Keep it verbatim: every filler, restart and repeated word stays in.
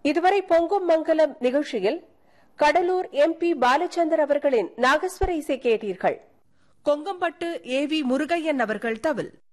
இதுவரை பொங்கும் மங்கலம் நிகழ்ச்சியில் கடலூர் எம் பி பாலச்சந்தர் அவர்களின் நாகஸ்வர இசை கேட்டீர்கள். கொங்கம்பட்டு ஏ வி முருகையன் அவர்கள் தவில்.